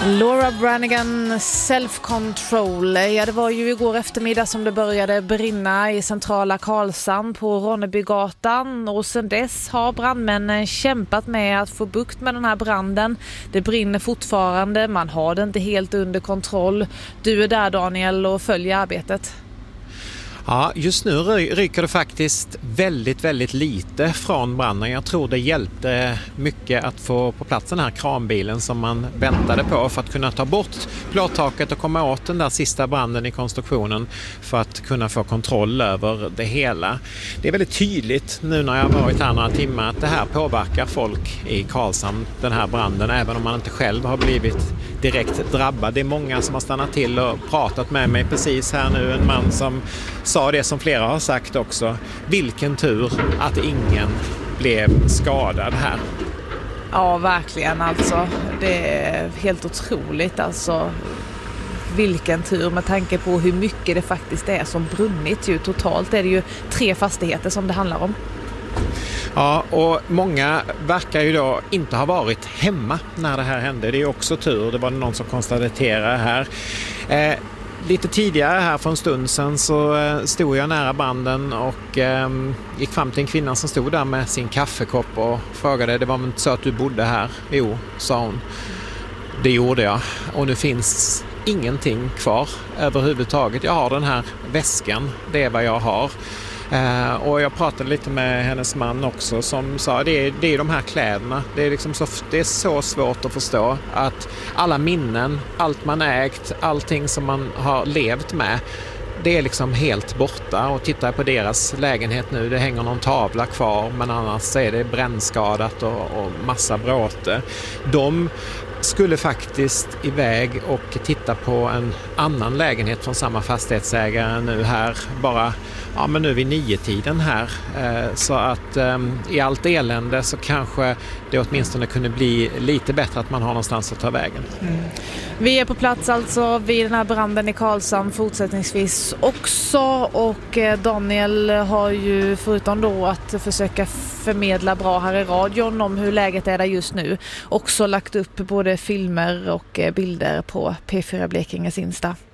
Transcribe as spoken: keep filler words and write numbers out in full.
Laura Branigan, Self-Control. Ja, det var ju igår eftermiddag som det började brinna i centrala Karlshamn på Ronnebygatan, och sedan dess har brandmännen kämpat med att få bukt med den här branden. Det brinner fortfarande, man har det inte helt under kontroll. Du är där, Daniel, och följer arbetet. Ja, just nu ryker det faktiskt väldigt, väldigt lite från branden. Jag tror det hjälpte mycket att få på plats den här kranbilen som man väntade på för att kunna ta bort plåttaket och komma åt den där sista branden i konstruktionen för att kunna få kontroll över det hela. Det är väldigt tydligt nu när jag har varit här några timmar att det här påverkar folk i Karlshamn, den här branden, även om man inte själv har blivit direkt drabbad. Det är många som har stannat till och pratat med mig precis här nu. En man som sa det som flera har sagt också. Vilken tur att ingen blev skadad här. Ja, verkligen alltså. Det är helt otroligt alltså. Vilken tur med tanke på hur mycket det faktiskt är som brunnit. Ju totalt är det ju tre fastigheter som det handlar om. Ja, och många verkar ju då inte ha varit hemma när det här hände. Det är också tur, det var någon som konstaterade här. Eh, lite tidigare här för en stund sedan så eh, stod jag nära branden och eh, gick fram till en kvinna som stod där med sin kaffekopp och frågade, det var väl inte så att du bodde här? Jo, sa hon. Det gjorde jag, och nu finns ingenting kvar överhuvudtaget. Jag har den här väskan, det är vad jag har. Uh, och jag pratade lite med hennes man också som sa det är, det är de här kläderna. Det är, liksom så, det är så svårt att förstå att alla minnen, allt man ägt, allting som man har levt med, det är liksom helt borta. Och tittar på deras lägenhet nu, det hänger någon tavla kvar, men annars så är det brännskadat och, och massa bråte. De skulle faktiskt iväg och titta på en annan lägenhet från samma fastighetsägare nu här, bara ja, men nu vid nio tiden här. Eh, så att eh, i allt elände så kanske det åtminstone kunde bli lite bättre att man har någonstans att ta vägen. Mm. Vi är på plats alltså vid den här branden i Karlshamn fortsättningsvis också, och Daniel har ju förutom då att försöka förmedla bra här i radion om hur läget är där just nu också lagt upp både filmer och bilder på P fyra Blekinges Insta.